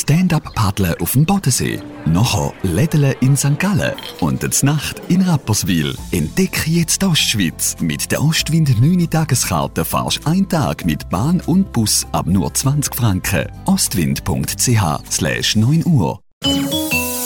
Stand-up-Paddeln auf dem Bodensee. Nachher Lädele in St. Gallen und die Nacht in Rapperswil. Entdecke jetzt die Ostschweiz. Mit der Ostwind 9 Tageskarte fahrst du einen Tag mit Bahn und Bus ab nur 20 Franken. Ostwind.ch/9 Uhr.